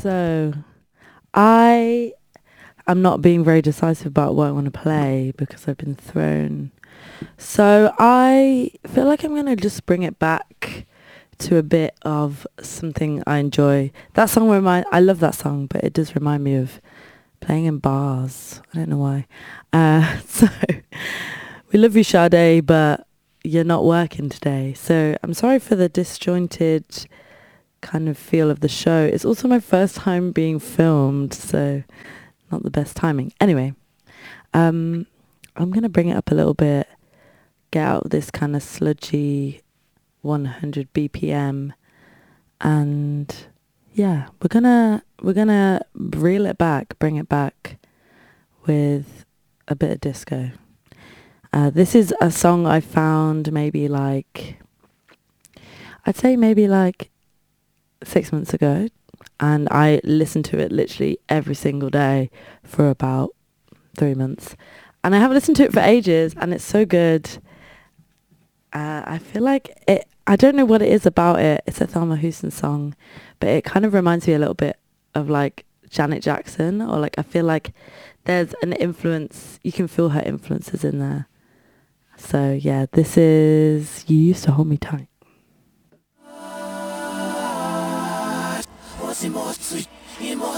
So I am not being very decisive about what I want to play because I've been thrown. So I feel like I'm gonna just bring it back to a bit of something I enjoy. That song I love that song, but it does remind me of playing in bars. I don't know why. So we love you, Sade, but you're not working today. So I'm sorry for the disjointed kind of feel of the show. It's also my first time being filmed, so not the best timing. Anyway, I'm gonna bring it up a little bit, get out this kind of sludgy 100 BPM, and yeah, we're gonna reel it back, bring it back with a bit of disco. This is a song I found I'd say maybe like 6 months ago, and I listened to it literally every single day for about 3 months, and I haven't listened to it for ages, and it's so good. I feel like it. I don't know what it is about it. It's a Thelma Houston song, but it kind of reminds me a little bit of like Janet Jackson, or like I feel like there's an influence. You can feel her influences in there. So yeah, this is You Used to Hold Me Tight.